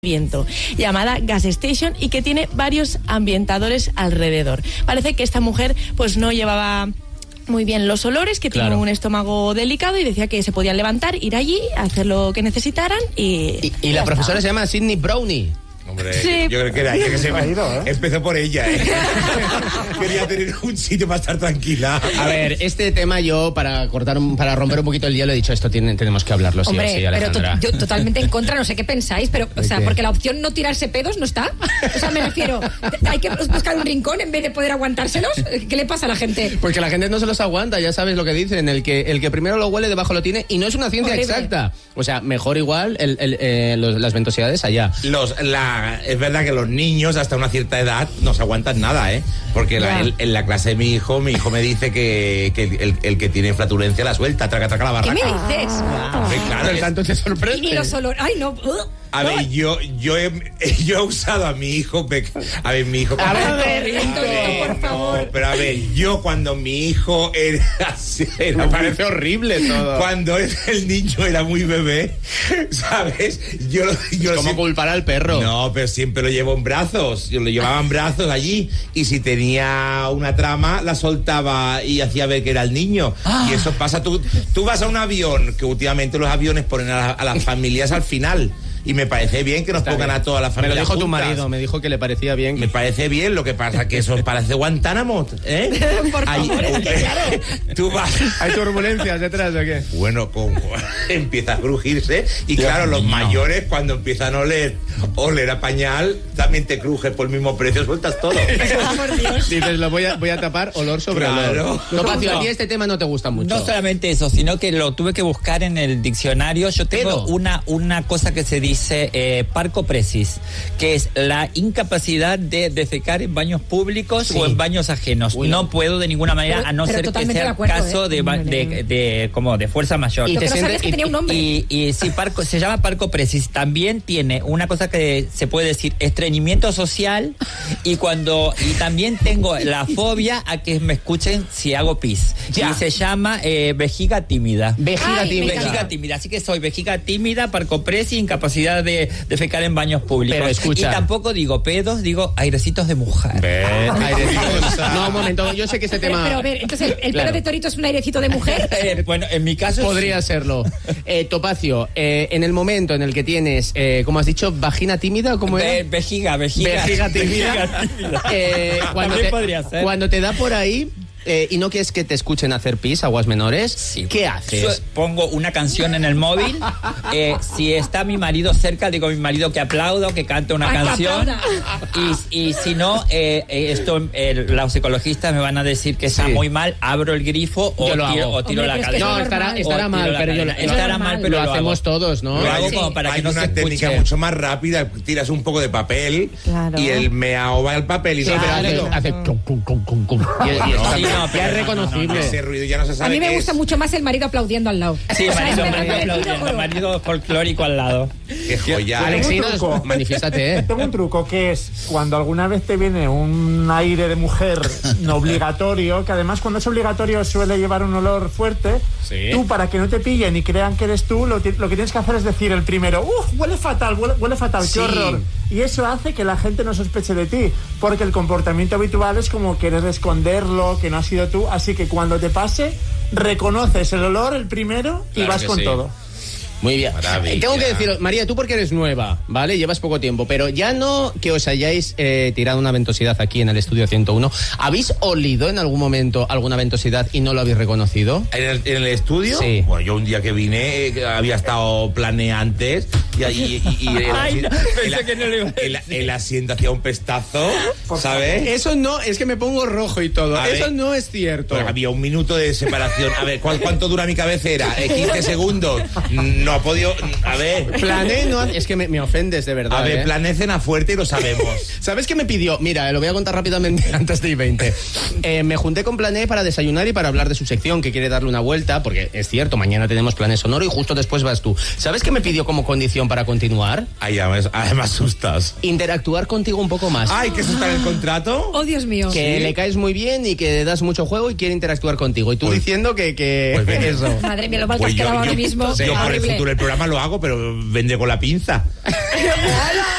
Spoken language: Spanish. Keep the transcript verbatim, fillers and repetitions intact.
viento, llamada Gas Station, y que tiene varios ambientadores alrededor. Parece que esta mujer pues no llevaba muy bien los olores, que Claro. tiene un estómago delicado, y decía que se podían levantar, ir allí, hacer lo que necesitaran y... Y, y la profesora estaba. se llama Sidney Brownie. Hombre, Sí. yo creo que era ella que se Ido, ¿eh? empezó por ella, ¿eh? Quería tener un sitio para estar tranquila. A ver, este tema yo, para cortar, un- para romper un poquito el hielo, he dicho, esto tiene, tenemos que hablarlo, sí Hombre, o sí, pero to- Alejandra. yo totalmente en contra, no sé qué pensáis, pero, o sea, qué? porque la opción no tirarse pedos no está. O sea, me refiero, hay que buscar un rincón en vez de poder aguantárselos. ¿Qué le pasa a la gente? Porque la gente no se los aguanta, ya sabes lo que dicen, el que el que primero lo huele, debajo lo tiene, y no es una ciencia Horrible. exacta. O sea, mejor igual el, el, eh, los- las ventosidades allá. Los, la, es verdad que los niños hasta una cierta edad no se aguantan nada, ¿eh? Porque la- Ya. el- en la clase de mi hijo, mi hijo me dice que, que el, el- el que tiene flatulencia la suelta, traca, traca la ¿Qué barraca. me dices? Hombre, claro, Pero es- tanto te sorprende. Y, y los olores. Ay, no. uh, a ver, yo, yo, he, yo he usado a mi hijo, pe- a ver, mi hijo... A ver, cuando- a ver, Torito, Eh, por favor. no, pero a ver, yo cuando mi hijo era, era Me muy- parece horrible todo. Cuando el niño era muy bebé, ¿sabes? Yo, lo- yo ¿Cómo siempre- culpar al perro? No, pero siempre lo llevo en brazos. Yo lo llevaba en brazos allí. Y si tenía una trama, la soltaba y hacía ver que era el niño. Y eso pasa. Tú, tú vas a un avión, que últimamente los aviones ponen a, la- a las familias al final. Y me parece bien que nos Está pongan bien. a todas las Me familias lo dijo tu juntas. marido, me dijo que le parecía bien. Me parece bien, lo que pasa que eso parece Guantánamo, ¿eh? Por Ahí- favor, es que claro. Tú vas... ¿Hay turbulencias detrás o qué? Bueno, como empieza a crujirse y claro, los mayores cuando empiezan a oler, oler a pañal, también te crujes por el mismo precio, sueltas todo. Por Dios. Dices, lo voy a, voy a tapar olor sobre Claro. olor. Topacio, a ti este tema no te gusta mucho. No solamente eso, sino que lo tuve que buscar en el diccionario. Yo tengo Pedo. una, una cosa que se dice eh, parcopresis, que es la incapacidad de defecar en baños públicos Sí. o en baños ajenos. Uy, no no. puedo de ninguna manera, Pero- a no pero ser que totalmente sea de acuerdo, caso ¿eh? de, ba- Hombre. de, de- como de fuerza mayor. Y Lo te que no sabía sientes- es que tenía un nombre. Y, y sí, parco, se llama parcopresis. También tiene una cosa que se puede decir estreñimiento social, y cuando y también tengo la fobia a que me escuchen si hago pis. Ya. Y se llama eh, vejiga tímida. Vejiga Ay, me tímida. Vejiga tímida, así que soy vejiga tímida, parcopresis, incapacidad de defecar en baños públicos. Pero escucha. Y tampoco digo pedos, digo airecitos de mujer. No, un momento, yo sé que este Pero, tema... pero a ver, entonces, ¿el, el Claro. pelo de torito es un airecito de mujer? Eh, bueno, en mi caso Podría serlo. Eh, Topacio, eh, en el momento en el que tienes, eh, como has dicho, vagina tímida, ¿cómo Ve- era? vejiga, vejiga. Vejiga tímida. Vejiga tímida. Eh, cuando, También te, podría ser. cuando te da por ahí eh, y no quieres que te escuchen hacer pis, aguas menores, Sí. ¿qué haces? Yo pongo una canción en el móvil. eh, si está mi marido cerca, digo a mi marido que aplaudo, que cante una Ay, que canción. aplauda. Y, y si no, eh, eh, esto eh, los ecologistas me van a decir que está Sí. muy mal. Abro el grifo o Yo lo tiro, hago. o tiro Hombre, la pero es que cadena. No, es estará, normal. estará O mal, tiro la pero yo lo, cadena. Estará mal, pero lo lo hacemos hago. todos, ¿no? Lo hago Sí. como para Hay que no una se técnica escuche. mucho más rápida, tiras un poco de papel Claro. y el meao va al papel y Sí, se pero hace hace, ruido. hace cum, cum, cum, cum, cum. Y, y no, está- sí, no, ya pero es no, reconocible. Ese ruido ya no se A sabe mí me qué gusta es. mucho más el marido aplaudiendo al lado. Sí, O sea, marido, es marido verdad, aplaudiendo, oro. marido folclórico al lado. Qué joya. Alexinos, truco. manifiéstate, ¿eh? Tengo un truco que es cuando alguna vez te viene un aire de mujer no obligatorio, que además cuando es obligatorio suele llevar un olor fuerte, Sí. tú para que no te pillen y crean que eres tú, lo, ti- lo que tienes que hacer es decir el primero, uff, huele fatal, huele, huele fatal, Sí. qué horror. Y eso hace que la gente no sospeche de ti, porque el comportamiento habitual es como querer esconderlo, que no has sido tú, así que cuando te pase, reconoces el olor el primero y Claro vas que con sí. todo. Muy bien. Maravilla. Eh, Tengo que deciros, María, tú porque eres nueva, ¿vale? Llevas poco tiempo, pero ya no que os hayáis eh, tirado una ventosidad aquí en el estudio ciento uno. ¿Habéis olido en algún momento alguna ventosidad y no lo habéis reconocido? ¿En el, en el estudio? Sí. Bueno, yo un día que vine eh, había estado planeé antes y, y, y- y el, Ay, no, pensé el- que no lo iba a el- el asiento hacía un pestazo, ¿sabes? Eso no, es que me pongo rojo y todo. A ver. Eso no es cierto. Pues había un minuto de separación. A ver, ¿cuál- ¿cuánto dura mi cabecera? Eh, quince segundos. No ha podido... A ver... Plané no, es que me, me ofendes de verdad. A ver, ¿eh? plané cena fuerte y lo sabemos. ¿Sabes qué me pidió? Mira, lo voy a contar rápidamente antes de I veinte. Eh, me junté con Plané para desayunar y para hablar de su sección, que quiere darle una vuelta, porque es cierto, mañana tenemos Plané Sonoro y justo después vas tú. ¿Sabes qué me pidió como condición para continuar? Ay, además, además asustas. Interactuar contigo un poco más. Ay, ¿que eso está en el contrato? Oh, Dios mío. Que le caes muy bien y que das mucho juego y quiere interactuar contigo. Y tú Pues- diciendo que, que pues venga. eso. Madre mía, lo mal que Pues has yo, quedado yo- ahora mismo. yo por el Horrible. futuro del programa lo hago, pero vendré con la pinza.